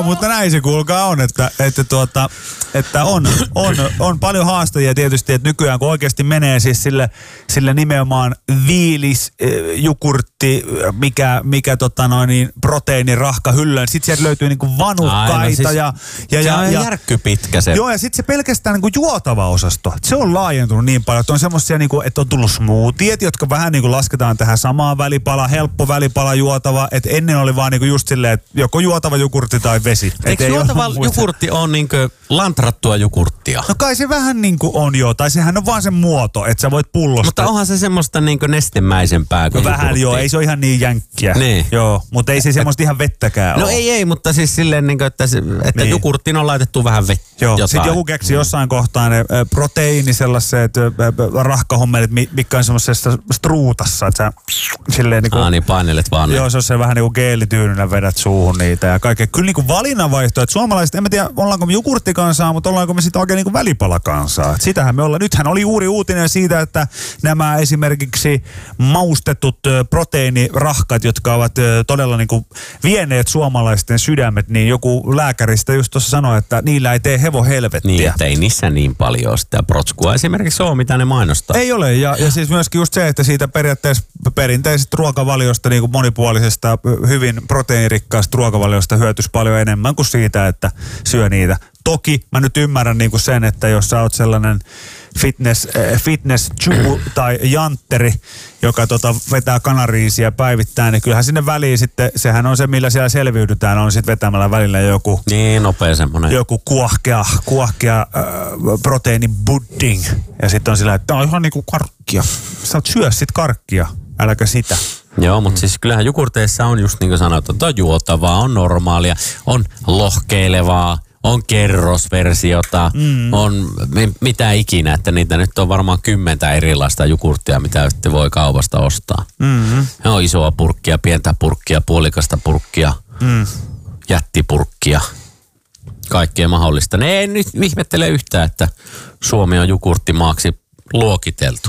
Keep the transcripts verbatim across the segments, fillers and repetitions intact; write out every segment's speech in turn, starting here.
Mutta näin se kuulkaa on, että, että, tuota, että on, on, on paljon haastajia tietysti, että nykyään kun oikeasti menee siis sille, sille nimenomaan viilis, jukurtti, mikä, mikä tota noin, niin proteiinirahka hyllön. Sitten sieltä löytyy niinku vanukkaita. Aivan, siis, ja, ja, ja, ja järkky pitkä se. Joo, ja sitten se pelkästään niinku juotava osasto. Se on laajentunut niin paljon, että on semmoisia, niinku, että on tullut smoothiet, jotka vähän niinku lasketaan tähän samaan välipala, helppo välipala juotava. Että ennen oli vaan niinku just silleen, että joko juotava jukurtti tai vesi. Eikö juotava jukurtti on niinku lantrattua jukurttia? No kai se vähän niinku on jo, tai sehän on vaan se muoto, että sä voit pullosta. Mutta onhan se semmoista niinku nestemäisempää kuin no vähän jukurtti. joo, ei se ole ihan niin jänkkiä. Niin. Joo, mutta ei se semmoista ihan vettäkään No ole. ei, ei, mutta siis silleen niinku, että, se, että niin. Jukurttiin on laitettu vähän vettä. Joo, sitten joku keksi jossain kohtaa ne proteiini sellaiset rahkahommelit, mitkä on semmoisessa struutassa, että sä silleen niinku... Aa niin, painelet vaan. Joo, se on se vähän niinku geelityynynä vedät suuhun niitä ja kaikkea. Kyllä niinku valinnanvaihtoehto, että suomalaiset, en mä tiedä, ollaanko me jukurttikansaa, mutta ollaanko me sitten oikein niinku välipalakansaa. Et sitähän me ollaan. Nythän oli juuri uutinen siitä, että nämä esimerkiksi maustetut proteiinirahkat, jotka ovat todella niinku vieneet suomalaisten sydämet, niin joku lääkäristä just tuossa sanoi, että niillä ei tee hevo helvettiä. Niin, että ei niissä niin paljon sitä protskua esimerkiksi ole, mitä ne mainostaa. Ei ole, ja, ja siis myöskin just se, että siitä periaatteessa perinteisestä ruokavaliosta, niin kuin monipuolisesta, hyvin proteiinirikkaasta ruokavaliosta hyötyisi paljon enemmän kuin siitä, että syö niitä. Toki mä nyt ymmärrän niin kuin sen, että jos sä oot sellainen fitness, äh, fitness chew tai jantteri, joka tota vetää kanariisiä päivittäin, niin kyllähän sinne väliin sitten, sehän on se, millä siellä selviydytään, on sitten vetämällä välillä joku... Niin, nopea semmoinen. Joku kuohkea, kuohkea äh, proteiinibudding. Ja sitten on sillä, että tää on ihan niinku karkkia. Sä oot syö sit karkkia, äläkä sitä. Joo, mutta mm. siis kyllähän jukurteissa on just niin kuin sanottu, että on juotavaa, on normaalia, on lohkeilevaa, on kerrosversiota, mm. on mitä ikinä, että niitä nyt on varmaan kymmentä erilaista jukurttia, mitä sitten voi kaupasta ostaa. Mm-hmm. Ne on isoa purkkia, pientä purkkia, puolikasta purkkia, mm. jättipurkkia, kaikkea mahdollista. Ne ei nyt ihmettele yhtään, että Suomi on jukurttimaaksi luokiteltu.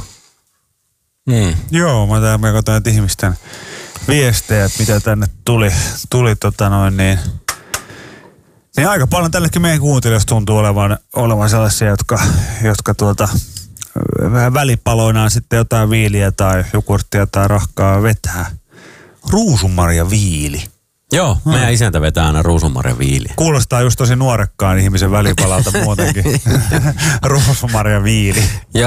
Mm. Joo, mä täällä katsoin ihmisten viestejä, että mitä tänne tuli, tuli tota noin niin... Niin aika paljon tällekin meidän kuuntelijoista tuntuu olevan, olevan sellaisia, jotka, jotka tuota, vähän välipaloinaan sitten jotain viiliä tai jukurttia tai rahkaa vetää. Ruusunmarja viili. Joo, hmm. meidän isäntä vetää aina ruusunmarja viiliä. Kuulostaa just tosi nuorekkaan ihmisen välipalalta muutenkin. Ruusunmarja viili. Joo.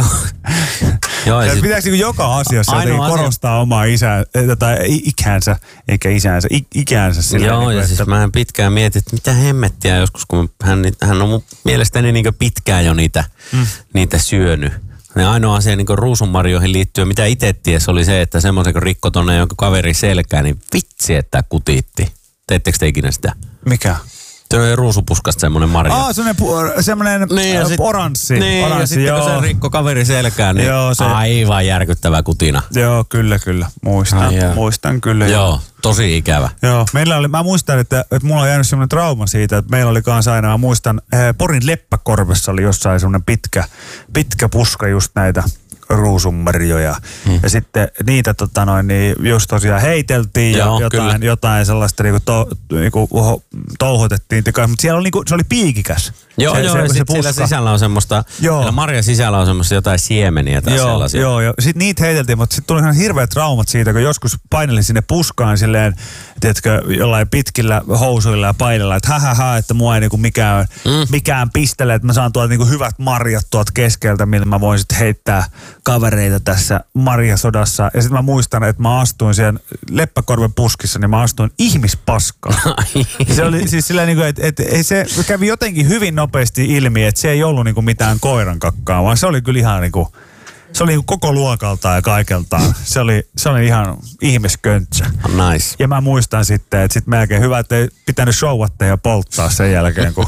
Joo, ja siis pitäisikö joka asiassa jotenkin korostaa omaa isää, tai ikänsä, eikä isänsä, ikänsä sillä. Joo, niin, ja että... siis mä pitkään mietin, että mitä hemmettiä joskus, kun hän, hän on mun mielestäni niin pitkään jo niitä, mm. niitä syönyt. Ja ainoa asia niin ruusunmarjoihin liittyen, mitä itse ties, oli se, että semmoisen kun rikko tonne jonkun kaveri selkään, niin vitsi, että kutiitti. Teettekö te ikinä sitä? Mikä? Se on ruusupuskasta semmoinen marja. Aa, semmoinen, pu- semmoinen niin, äh, sit, oranssi. Niin, oranssi, ja sitten joo. kun se rikko kaveri selkään, niin joo, se... aivan järkyttävä kutina. Joo, kyllä, kyllä. Muistan, Ai, muistan kyllä. Joo, joo, tosi ikävä. Joo, meillä oli, mä muistan, että, että mulla on jäänyt semmoinen trauma siitä, että meillä oli kanssa aina, mä muistan, Porin Leppäkorvessa oli jossain semmoinen pitkä, pitkä puska just näitä ruusunmarjoja. Hmm. Ja sitten niitä tota noin, niin just tosiaan heiteltiin Joo, ja jotain, jotain sellaista niinku to, niinku touhotettiin. Mutta siellä oli niinku, se oli piikikäs. Joo, se, joo, se, ja se sitten siellä sisällä on semmoista, siellä marjan sisällä on semmoista jotain siemeniä tai joo, sellaisia. Joo, joo. Sitten niitä heiteltiin, mutta sitten tuli ihan hirveät traumat siitä, kun joskus painelin sinne puskaan silleen, tiedätkö, jollain pitkillä housuilla ja painella, että hähähä, että mua ei niinku mikään, mm. mikään pistele, että mä saan tuolta niinku hyvät marjat tuolta keskeltä, millä mä voin sitten heittää kavereita tässä marjasodassa. Ja sitten mä muistan, että mä astuin siellä Leppäkorven puskissa, niin mä astuin ihmispaskaan. Se oli siis silleen, niinku, että, että se kävi jotenkin hyvin nopeasti ilmi, että se ei ollut niinku mitään koiran kakkaa, vaan se oli kyllä ihan niinku, se oli koko luokaltaan ja kaikeltaan. Se oli, se oli ihan ihmisköntsä. Nice. Ja mä muistan sitten, että sitten melkein hyvä, että ei pitänyt showatta ja polttaa sen jälkeen, kun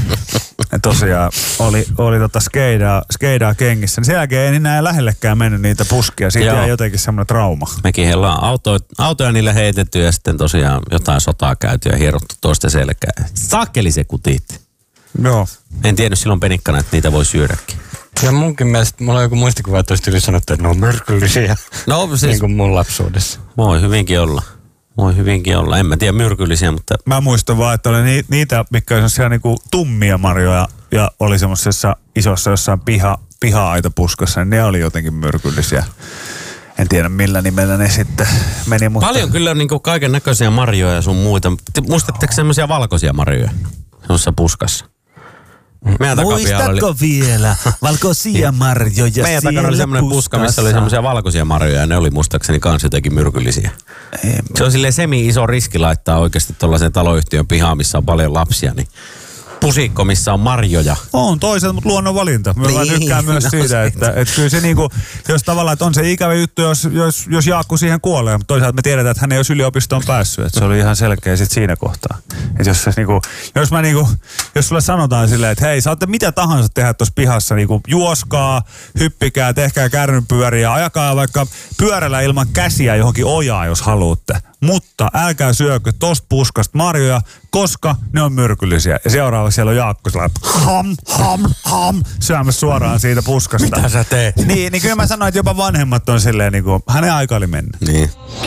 tosiaan oli, oli tota skeidaa, skeidaa kengissä. Niin sen jälkeen ei enää lähellekään mennyt niitä puskia. Siitä jäi jotenkin semmoinen trauma. Mekin heillä on auto, autoja niille heitetty ja sitten tosiaan jotain sotaa käyty ja hierottu toista selkää. Saakeli se kutiitti. Joo. En tiennyt silloin penikkana, että niitä voi syödäkin. Ja munkin mielestä, mulla on joku muistikuva, että olisi yli sanottu, että ne on myrkyllisiä. No siis. Niin kuin mun lapsuudessa. Voi hyvinkin olla. Voi hyvinkin olla. En mä tiedä myrkyllisiä, mutta... Mä muistan vaan, että oli ni, niitä, mitkä oli siellä niinku tummia marjoja ja oli semmoisessa isossa jossain piha, piha-aitapuskassa, niin ne oli jotenkin myrkyllisiä. En tiedä millä nimellä ne sitten meni, mutta... Paljon kyllä on niinku kaiken näköisiä marjoja sun muita. Muistatteko semmoisia valkoisia marjoja semmoisessa puskassa? Meidän Muistatko oli... vielä valkoisia marjoja? Meidän takana oli semmoinen puska, missä oli semmoisia valkoisia marjoja ja ne oli muistaakseni kans jotenkin myrkyllisiä. Ei, se on silleen semi-iso riski laittaa oikeasti tuollaiseen taloyhtiön pihaan, missä on paljon lapsia, niin pusikko, missä on marjoja. On toisaalta, mutta luonnonvalinta. Mä niin, tykkään myös no, siitä, että, että kyllä se niinku, jos tavallaan, että on se ikävä juttu, jos, jos, jos Jaakko siihen kuolee, mutta toisaalta me tiedetään, että hän ei olisi yliopistoon päässyt, että se oli ihan selkeä sit siinä kohtaa. Että jos, niinku, jos mä niinku, jos sulle sanotaan silleen, että hei, saatte mitä tahansa tehdä tuossa pihassa, niinku juoskaa, hyppikää, tehkää kärrynpyöriä, ajakaa vaikka pyörällä ilman käsiä johonkin ojaa, jos haluatte. Mutta älkää syökö tosta puskasta marjoja, koska ne on myrkyllisiä. Ja seuraavaksi siellä on Jaakko sellainen ham, ham, ham, syömässä suoraan siitä puskasta. Mitä sä teet? Niin, niin kyllä mä sanoin, että jopa vanhemmat on silleen, niin kuin, hänen aika oli mennyt. Niin.